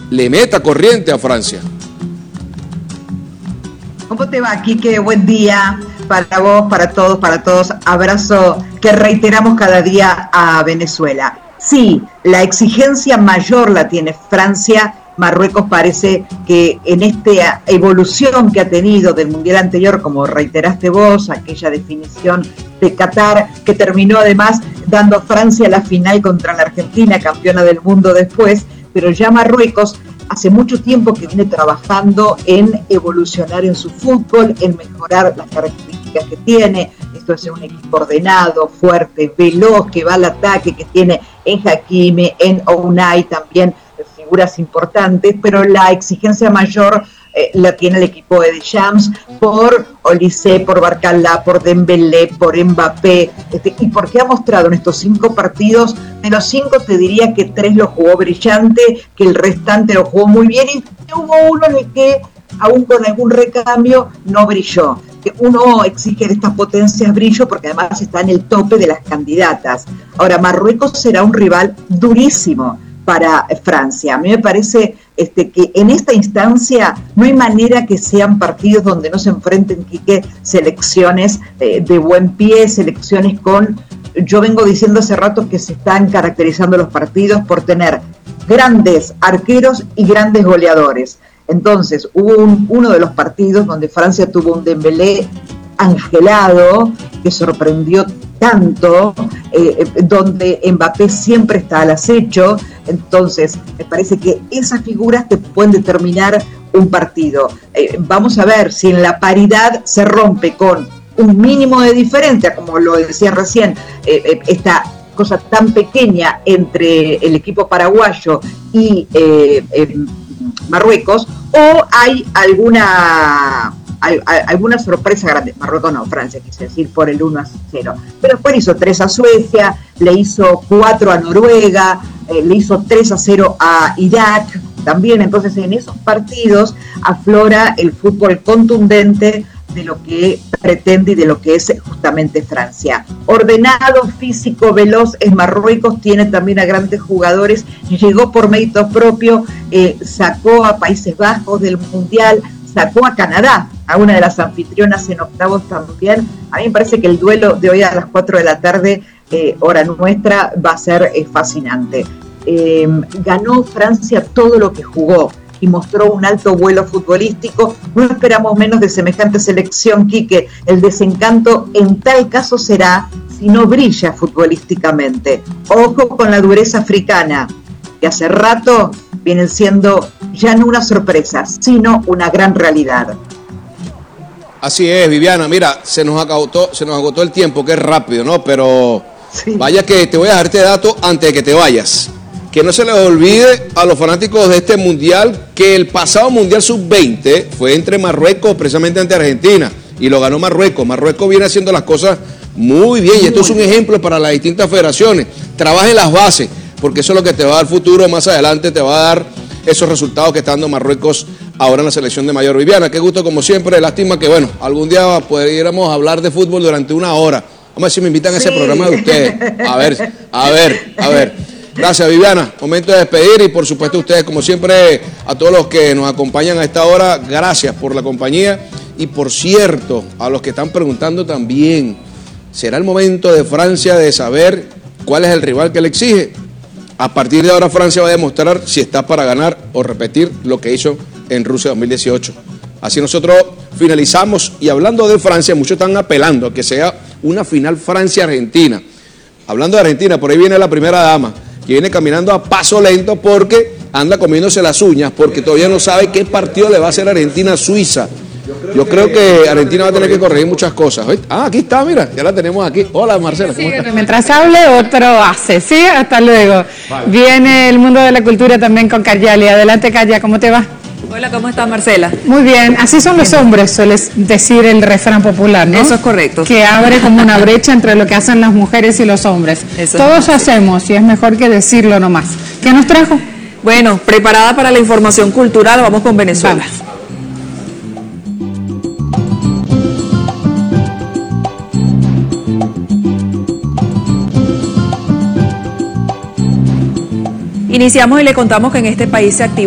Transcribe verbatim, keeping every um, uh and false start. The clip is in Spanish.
le meta corriente a Francia. ¿Cómo te va, Quique? Buen día para vos, para todos, para todos. Abrazo que reiteramos cada día a Venezuela. Sí, la exigencia mayor la tiene Francia. Marruecos parece que en esta evolución que ha tenido del Mundial anterior, como reiteraste vos, aquella definición de Qatar, que terminó además dando a Francia la final contra la Argentina, campeona del mundo después, pero ya Marruecos hace mucho tiempo que viene trabajando en evolucionar en su fútbol, en mejorar las características que tiene. Esto es un equipo ordenado, fuerte, veloz, que va al ataque, que tiene en Hakimi, en Unai también figuras importantes, pero la exigencia mayor eh, la tiene el equipo de Deschamps por Olise, por Barcalá, por Dembélé, por Mbappé, este, y porque ha mostrado en estos cinco partidos, de los cinco te diría que tres lo jugó brillante, que el restante lo jugó muy bien, y hubo uno en el que, aún con algún recambio, no brilló. Que uno exige de estas potencias brillo porque además está en el tope de las candidatas. Ahora, Marruecos será un rival durísimo para Francia. A mí me parece este, que en esta instancia no hay manera que sean partidos donde no se enfrenten, Quique, selecciones eh, de buen pie, selecciones con... Yo vengo diciendo hace rato que se están caracterizando los partidos por tener grandes arqueros y grandes goleadores. Entonces, hubo un, uno de los partidos donde Francia tuvo un Dembélé angelado, que sorprendió tanto, eh, donde Mbappé siempre está al acecho. Entonces, me parece que esas figuras te pueden determinar un partido. Eh, vamos a ver si en la paridad se rompe con un mínimo de diferencia, como lo decía recién, eh, eh, esta cosa tan pequeña entre el equipo paraguayo y eh, eh, Marruecos, o hay alguna... Hay, hay, alguna sorpresa grande. Marruecos no, Francia quise decir, por el uno a cero, pero después hizo tres a Suecia, le hizo cuatro a Noruega, eh, le hizo tres a cero a Irak también. Entonces en esos partidos aflora el fútbol contundente de lo que pretende y de lo que es justamente Francia. Ordenado, físico, veloz es Marruecos, tiene también a grandes jugadores, llegó por mérito propio, eh, sacó a Países Bajos del Mundial, sacó a Canadá, a una de las anfitrionas en octavos también. A mí me parece que el duelo de hoy a las cuatro de la tarde, eh, hora nuestra, va a ser eh, fascinante. Eh, ganó Francia todo lo que jugó y mostró un alto vuelo futbolístico. No esperamos menos de semejante selección, Quique. El desencanto en tal caso será si no brilla futbolísticamente. Ojo con la dureza africana, que hace rato vienen siendo ya no una sorpresa, sino una gran realidad. Así es, Viviana. Mira, se nos agotó, se nos agotó el tiempo, que es rápido, ¿no? Pero sí. Vaya que te voy a dejar este dato antes de que te vayas. Que no se les olvide a los fanáticos de este mundial que el pasado mundial sub veinte fue entre Marruecos, precisamente ante Argentina, y lo ganó Marruecos. Marruecos viene haciendo las cosas muy bien, y esto es un ejemplo para las distintas federaciones. Trabajen las bases, porque eso es lo que te va a dar futuro más adelante, te va a dar esos resultados que está dando Marruecos ahora en la selección de mayor. Viviana, qué gusto como siempre, lástima que, bueno, algún día pudiéramos hablar de fútbol durante una hora. Vamos a ver si me invitan sí. a ese programa de ustedes. A ver, a ver, a ver. Gracias, Viviana. Momento de despedir y, por supuesto, ustedes, como siempre, a todos los que nos acompañan a esta hora, gracias por la compañía. Y, por cierto, a los que están preguntando también, ¿será el momento de Francia de saber cuál es el rival que le exige? A partir de ahora Francia va a demostrar si está para ganar o repetir lo que hizo en Rusia dos mil dieciocho. Así nosotros finalizamos, y hablando de Francia, muchos están apelando a que sea una final Francia-Argentina. Hablando de Argentina, por ahí viene la primera dama, que viene caminando a paso lento porque anda comiéndose las uñas, porque todavía no sabe qué partido le va a hacer Argentina a Suiza. Yo creo que Argentina va a tener que corregir muchas cosas. Ah, aquí está, mira, ya la tenemos aquí. Hola, Marcela, ¿cómo estás? Mientras hable, otro hace, ¿sí? Hasta luego. Vale. Viene el mundo de la cultura también con Caryali. Adelante, Calla, ¿cómo te va? Hola, ¿cómo estás, Marcela? Muy bien, así son los hombres, sueles decir el refrán popular, ¿no? Eso es correcto. Que abre como una brecha entre lo que hacen las mujeres y los hombres. Eso Todos es hacemos, y es mejor que decirlo nomás. ¿Qué nos trajo? Bueno, preparada para la información cultural, vamos con Venezuela. Vamos. Iniciamos y le contamos que en este país se activó